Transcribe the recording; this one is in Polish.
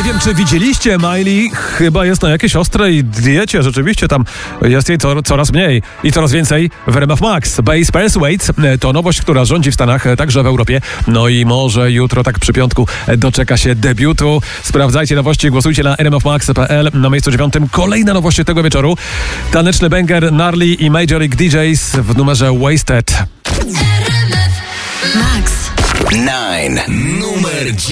Nie wiem, czy widzieliście, Miley chyba jest na jakiejś ostrej diecie. Rzeczywiście tam jest jej coraz mniej i coraz więcej w RMF Max. Base Persuade to nowość, która rządzi w Stanach, także w Europie. No i może jutro, tak przy piątku, doczeka się debiutu. Sprawdzajcie nowości, głosujcie na rmfmax.pl. Na miejscu 9 kolejne nowości tego wieczoru. Taneczny banger Gnarly i Major League DJs w numerze Wasted. Max. 9. Numer 9.